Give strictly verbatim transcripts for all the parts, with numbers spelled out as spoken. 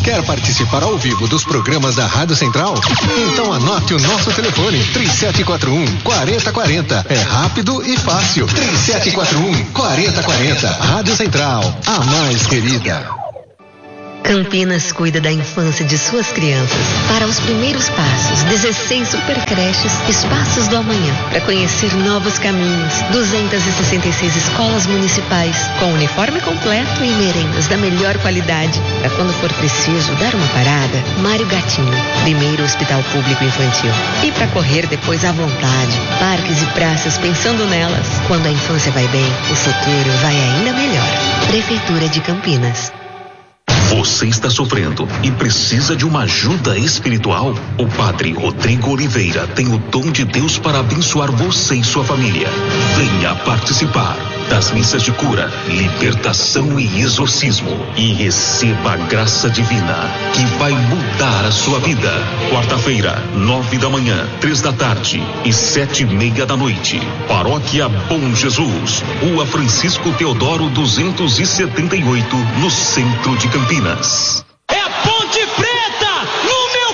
Quer participar ao vivo dos programas da Rádio Central? Então anote o nosso telefone três sete quatro um, quatro zero quatro zero. É rápido e fácil. três sete quatro um, quatro zero quatro zero. Rádio Central, a mais querida. Campinas cuida da infância de suas crianças. Para os primeiros passos, dezesseis supercreches, espaços do amanhã. Para conhecer novos caminhos, duzentas e sessenta e seis escolas municipais, com uniforme completo e merendas da melhor qualidade. Para quando for preciso dar uma parada, Mário Gatinho, primeiro hospital público infantil. E para correr depois à vontade, parques e praças pensando nelas. Quando a infância vai bem, o futuro vai ainda melhor. Prefeitura de Campinas. Você está sofrendo e precisa de uma ajuda espiritual? O Padre Rodrigo Oliveira tem o dom de Deus para abençoar você e sua família. Venha participar das missas de cura, libertação e exorcismo e receba a graça divina que vai mudar a sua vida. Quarta-feira, nove da manhã, três da tarde e sete e meia da noite. Paróquia Bom Jesus, Rua Francisco Teodoro duzentos e setenta e oito, no centro de Campinas. É a Ponte Preta no meu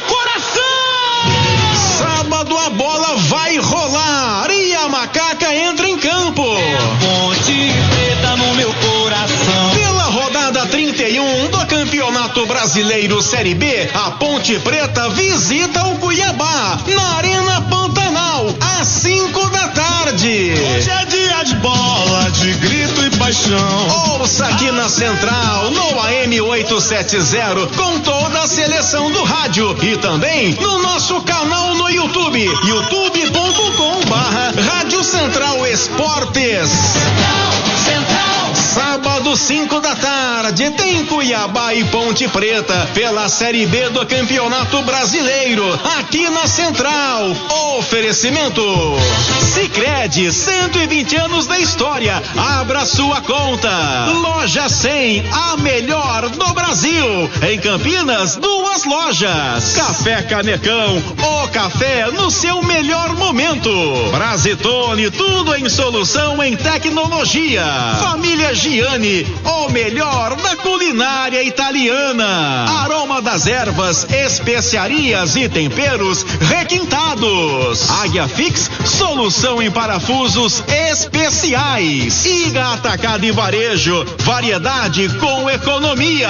coração! Sábado a bola vai rolar e a macaca entra em campo. É a Ponte Preta no meu coração. Pela rodada trinta e um do Campeonato Brasileiro Série B, a Ponte Preta visita o Cuiabá na Arena Pantanal às cinco da tarde. Hoje é dia de bola, de grito e paixão. Ouça aqui na Central, no A M oitocentos e setenta, com toda a seleção do rádio e também no nosso canal no YouTube, youtube ponto com barra Rádio Central Esportes. Central, Central. Sábado, cinco da tarde, tem Cuiabá e Ponte Preta pela Série B do Campeonato Brasileiro, aqui na Central. Oferecimento Sicredi, cento e vinte anos da história. Abra sua conta. Loja cem, a melhor do Brasil. Em Campinas, duas lojas. Café Canecão, o café no seu melhor momento. Brasitone, tudo em solução em tecnologia. Família Gianni, o melhor da culinária italiana. Aroma das ervas, especiarias e temperos requintados. Águia Fix, solução em parafusos especiais. Iga Atacado e Varejo, variedade com economia.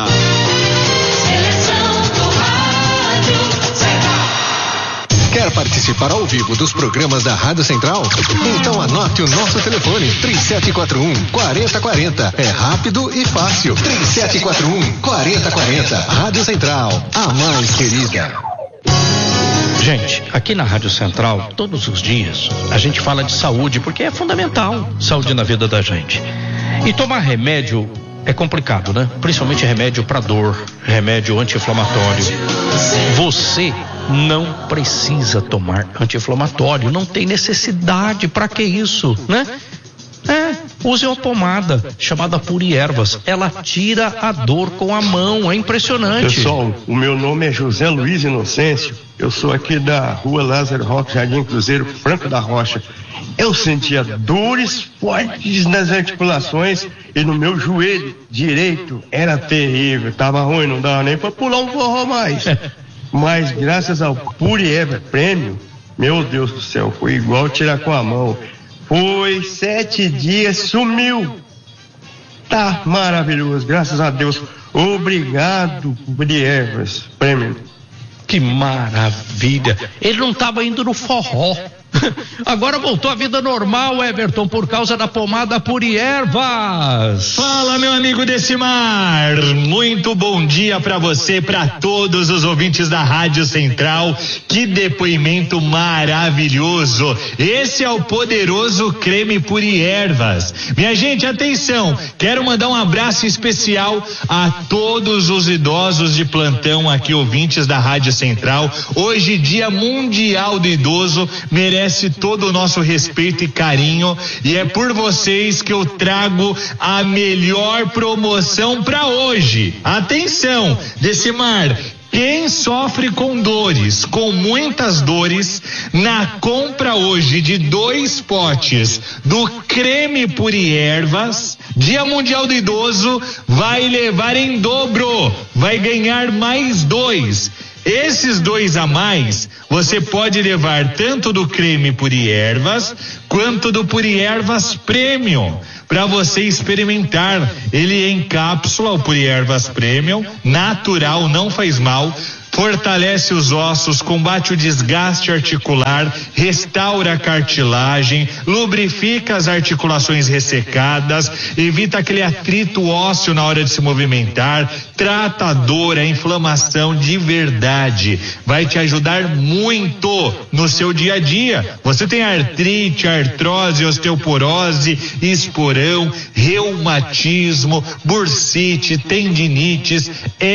Seleção do rádio Central. Quer participar ao vivo dos programas da Rádio Central? Então anote o nosso telefone três sete quatro um, quatro zero quatro zero. É rápido e fácil. três sete quatro um, quatro zero quatro zero. Rádio Central, a mais querida. Gente, aqui na Rádio Central, todos os dias, a gente fala de saúde, porque é fundamental, saúde na vida da gente. E tomar remédio é complicado, né? Principalmente remédio para dor, remédio anti-inflamatório. Você não precisa tomar anti-inflamatório, não tem necessidade, para que isso, né? É, use uma pomada chamada Puriervas. Ela tira a dor com a mão, é impressionante. Pessoal, o meu nome é José Luiz Inocêncio. Eu sou aqui da rua Lázaro Roque, Jardim Cruzeiro, Franco da Rocha. Eu sentia dores fortes nas articulações e no meu joelho direito era terrível. Tava ruim, não dava nem pra pular um forró mais. Mas graças ao Puriever Premium, meu Deus do céu, foi igual tirar com a mão. Foi sete dias, sumiu. Tá maravilhoso, graças a Deus. Obrigado, Puriever Premium. Que maravilha. Ele não estava indo no forró. Agora voltou a vida normal, Everton, por causa da pomada Puriervas. Fala, meu amigo Decimar. Muito bom dia pra você, pra todos os ouvintes da Rádio Central. Que depoimento maravilhoso. Esse é o poderoso creme Puriervas. Minha gente, atenção. Quero mandar um abraço especial a todos os idosos de plantão aqui, ouvintes da Rádio Central. Hoje, Dia Mundial do Idoso, merece todo o nosso respeito e carinho, e é por vocês que eu trago a melhor promoção para hoje. Atenção, Decimar, quem sofre com dores, com muitas dores, na compra hoje de dois potes do creme Puriervas, Dia Mundial do Idoso vai levar em dobro, vai ganhar mais dois. Esses dois a mais, você pode levar tanto do creme Puri Ervas, quanto do Puri Ervas Premium, para você experimentar. Ele é em cápsula, o Puri Ervas Premium, natural, não faz mal. Fortalece os ossos, combate o desgaste articular, restaura a cartilagem, lubrifica as articulações ressecadas, evita aquele atrito ósseo na hora de se movimentar, trata a dor, a inflamação de verdade. Vai te ajudar muito no seu dia a dia. Você tem artrite, artrose, osteoporose, esporão, reumatismo, bursite, tendinites,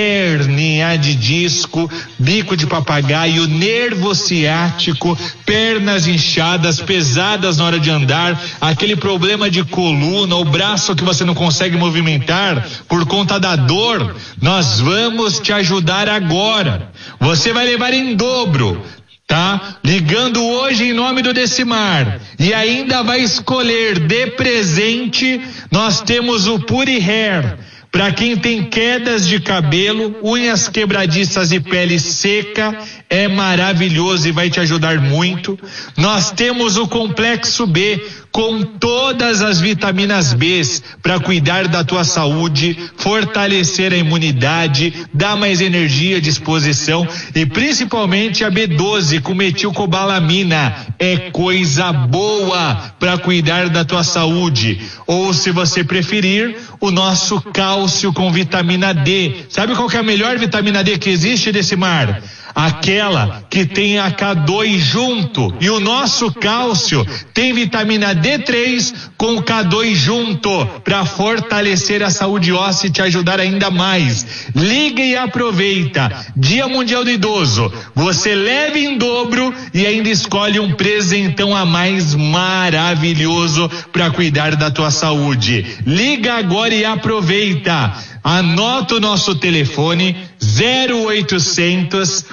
hérnia de disco, bico de papagaio, nervo ciático, pernas inchadas, pesadas na hora de andar, aquele problema de coluna, o braço que você não consegue movimentar por conta da dor. Nós vamos te ajudar agora. Você vai levar em dobro, tá? Ligando hoje em nome do Decimar, e ainda vai escolher de presente. Nós temos o Puri Hair, para quem tem quedas de cabelo, unhas quebradiças e pele seca, é maravilhoso e vai te ajudar muito. Nós temos o Complexo B, com todas as vitaminas B para cuidar da tua saúde, fortalecer a imunidade, dar mais energia à disposição, e principalmente a B doze com metilcobalamina. É coisa boa para cuidar da tua saúde. Ou, se você preferir, o nosso cálcio com vitamina D. Sabe qual que é a melhor vitamina D que existe, Decimar? Aquela que tem a K dois junto. E o nosso cálcio tem vitamina D três com K dois junto, para fortalecer a saúde óssea e te ajudar ainda mais. Liga e aproveita. Dia Mundial do Idoso. Você leva em dobro e ainda escolhe um presentão a mais maravilhoso para cuidar da tua saúde. Liga agora e aproveita. Anota o nosso telefone zero oitocentos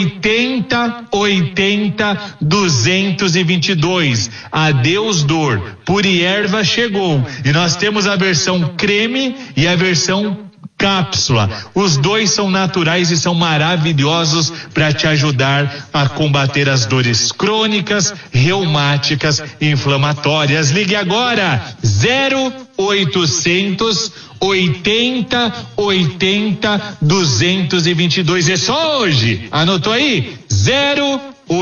oitenta oitenta duzentos e vinte e dois. Adeus dor. Puri Erva chegou e nós temos a versão creme e a versão cápsula. Os dois são naturais e são maravilhosos para te ajudar a combater as dores crônicas, reumáticas e inflamatórias. Ligue agora zero oitocentos oitenta oitenta duzentos e vinte e dois. É só hoje. Anotou aí? zero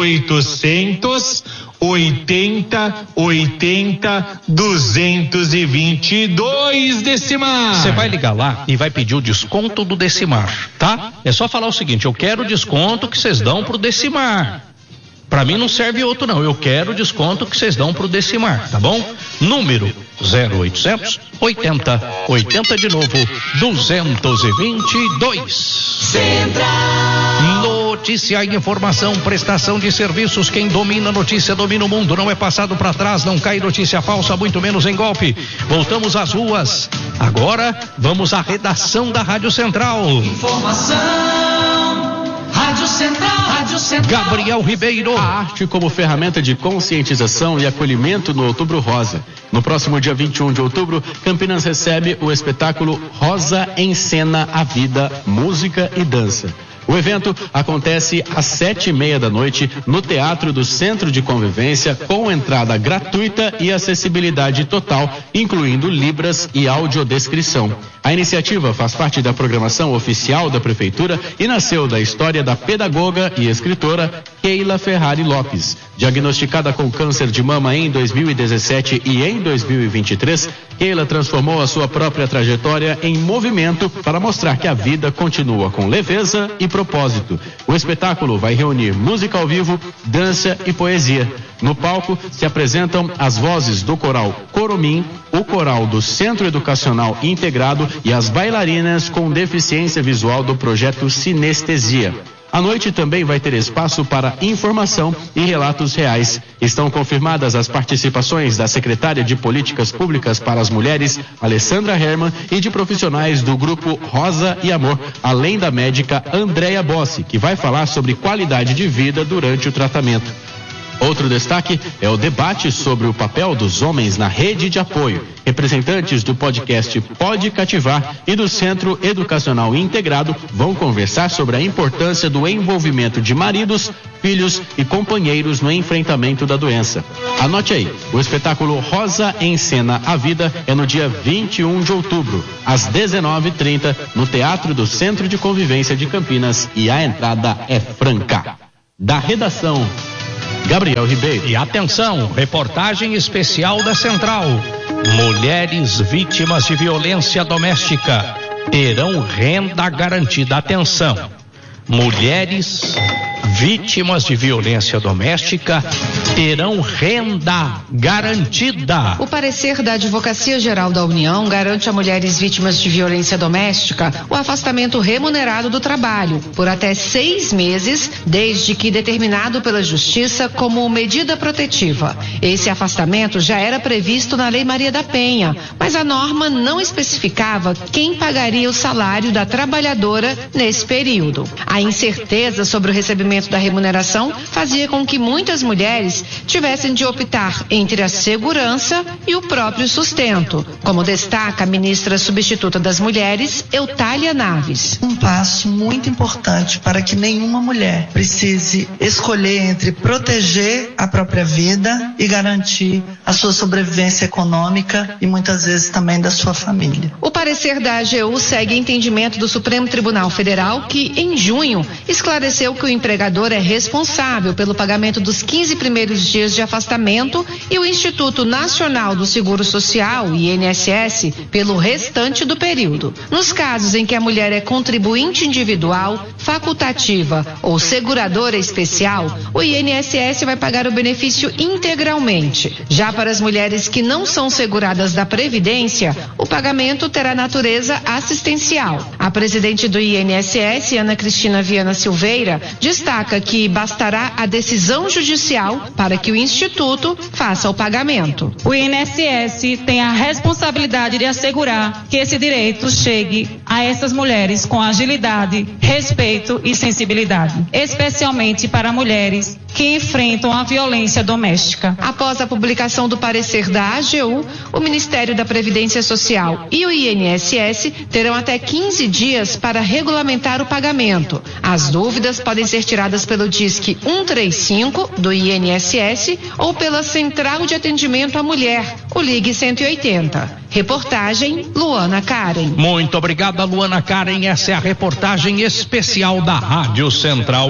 oitocentos oitenta oitenta duzentos e vinte e dois. Decimar. Você vai ligar lá e vai pedir o desconto do Decimar, tá? É só falar o seguinte: eu quero o desconto que vocês dão pro Decimar. Pra mim não serve outro não, eu quero o desconto que vocês dão pro Decimar, tá bom? Número zero oitocentos oitenta oitenta de novo duzentos e vinte e dois. Central. Notícia e informação, prestação de serviços. Quem domina a notícia domina o mundo. Não é passado para trás, não cai notícia falsa, muito menos em golpe. Voltamos às ruas. Agora vamos à redação da Rádio Central. Informação. Rádio Central, Rádio Central. Gabriel Ribeiro. A arte como ferramenta de conscientização e acolhimento no Outubro Rosa. No próximo dia vinte e um de outubro, Campinas recebe o espetáculo Rosa Encena a Vida, Música e Dança. O evento acontece às sete e meia da noite no Teatro do Centro de Convivência, com entrada gratuita e acessibilidade total, incluindo libras e audiodescrição. A iniciativa faz parte da programação oficial da Prefeitura e nasceu da história da pedagoga e escritora Keila Ferrari Lopes. Diagnosticada com câncer de mama em dois mil e dezessete e em dois mil e vinte e três, Keila transformou a sua própria trajetória em movimento para mostrar que a vida continua com leveza e propósito. O espetáculo vai reunir música ao vivo, dança e poesia. No palco se apresentam as vozes do coral Coromim, o coral do Centro Educacional Integrado e as bailarinas com deficiência visual do projeto Sinestesia. A noite também vai ter espaço para informação e relatos reais. Estão confirmadas as participações da secretária de Políticas Públicas para as Mulheres, Alessandra Herman, e de profissionais do grupo Rosa e Amor, além da médica Andréia Bossi, que vai falar sobre qualidade de vida durante o tratamento. Outro destaque é o debate sobre o papel dos homens na rede de apoio. Representantes do podcast Pode Cativar e do Centro Educacional Integrado vão conversar sobre a importância do envolvimento de maridos, filhos e companheiros no enfrentamento da doença. Anote aí, o espetáculo Rosa Encena a Vida é no dia vinte e um de outubro, às dezenove e trinta, no Teatro do Centro de Convivência de Campinas, e a entrada é franca. Da redação, Gabriel Ribeiro. E atenção, reportagem especial da Central. Mulheres vítimas de violência doméstica terão renda garantida. Atenção, mulheres vítimas de violência doméstica terão renda garantida. O parecer da Advocacia Geral da União garante a mulheres vítimas de violência doméstica o afastamento remunerado do trabalho por até seis meses, desde que determinado pela Justiça como medida protetiva. Esse afastamento já era previsto na Lei Maria da Penha, mas a norma não especificava quem pagaria o salário da trabalhadora nesse período. A incerteza sobre o recebimento da remuneração fazia com que muitas mulheres tivessem de optar entre a segurança e o próprio sustento, como destaca a ministra substituta das Mulheres, Eutália Naves. Um passo muito importante para que nenhuma mulher precise escolher entre proteger a própria vida e garantir a sua sobrevivência econômica e muitas vezes também da sua família. O parecer da A G U segue entendimento do Supremo Tribunal Federal, que em junho esclareceu que o empregador é responsável pelo pagamento dos quinze primeiros dias de afastamento e o Instituto Nacional do Seguro Social, I N S S, pelo restante do período. Nos casos em que a mulher é contribuinte individual, facultativa ou seguradora especial, o I N S S vai pagar o benefício integralmente. Já para as mulheres que não são seguradas da Previdência, o pagamento terá natureza assistencial. A presidente do I N S S, Ana Cristina Viana Silveira, destaca que bastará a decisão judicial para que o Instituto faça o pagamento. O I N S S tem a responsabilidade de assegurar que esse direito chegue a essas mulheres com agilidade, respeito e sensibilidade, especialmente para mulheres que enfrentam a violência doméstica. Após a publicação do parecer da A G U, o Ministério da Previdência Social e o I N S S terão até quinze dias para regulamentar o pagamento. As dúvidas podem ser tiradas pelo Disque cento e trinta e cinco do I N S S ou pela Central de Atendimento à Mulher, o Ligue cento e oitenta. Reportagem Luana Karen. Muito obrigada, Luana Karen. Essa é a reportagem especial da Rádio Central.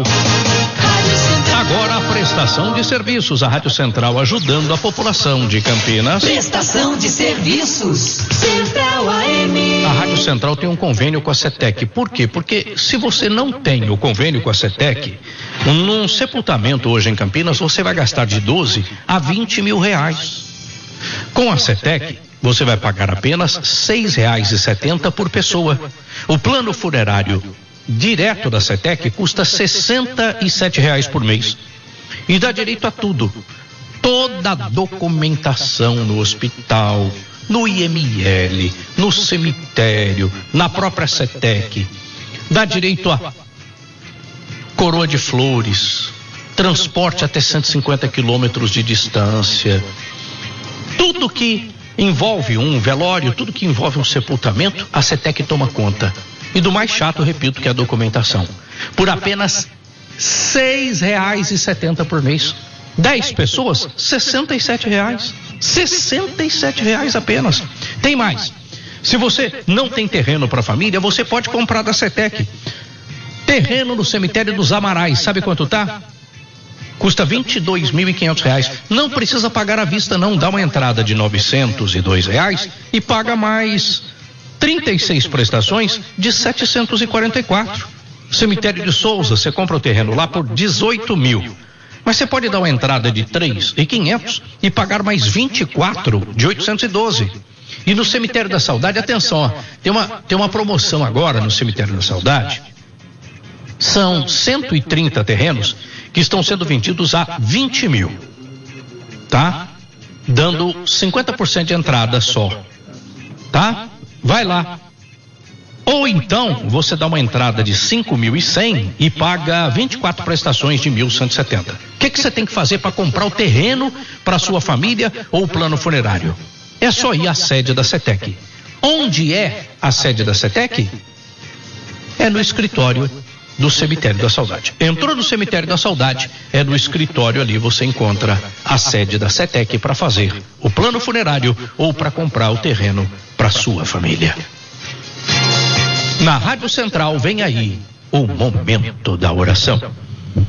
Agora a prestação de serviços. A Rádio Central ajudando a população de Campinas. Prestação de serviços. Central A M. A Rádio Central tem um convênio com a CETEC. Por quê? Porque se você não tem o convênio com a CETEC, num sepultamento hoje em Campinas, você vai gastar de doze a vinte mil reais. Com a CETEC, você vai pagar apenas seis reais e setenta por pessoa. O plano funerário direto da CETEC custa sessenta e sete reais por mês e dá direito a tudo, toda a documentação no hospital, no I M L, no cemitério, na própria CETEC, dá direito a coroa de flores, transporte até cento e cinquenta quilômetros de distância, tudo que envolve um velório, tudo que envolve um sepultamento, a CETEC toma conta. E do mais chato, repito, que é a documentação. Por apenas seis reais e setenta por mês. Dez pessoas, sessenta e sete reais. Sessenta e sete reais apenas. Tem mais. Se você não tem terreno para a família, você pode comprar da CETEC. Terreno no cemitério dos Amarais, sabe quanto tá? Custa vinte e dois mil e quinhentos reais. Não precisa pagar à vista, não. Dá uma entrada de novecentos e dois reais e paga mais trinta e seis prestações de setecentos e quarenta e quatro. Cemitério de Souza, você compra o terreno lá por dezoito mil. Mas você pode dar uma entrada de três mil e quinhentos e pagar mais vinte e quatro de oitocentos e doze. E no Cemitério da Saudade, atenção, ó, tem uma, tem uma promoção agora no Cemitério da Saudade. São cento e trinta terrenos que estão sendo vendidos a vinte mil, tá? Dando cinquenta por cento de entrada só, tá? Vai lá. Ou então você dá uma entrada de cinco mil e cem e paga vinte e quatro prestações de mil cento e setenta. O que que você tem que fazer para comprar o terreno para sua família ou o plano funerário? É só ir à sede da CETEC. Onde é a sede da CETEC? É no escritório do Cemitério da Saudade. Entrou no Cemitério da Saudade, é no escritório ali você encontra a sede da CETEC para fazer o plano funerário ou para comprar o terreno para sua família. Na Rádio Central vem aí o momento da oração.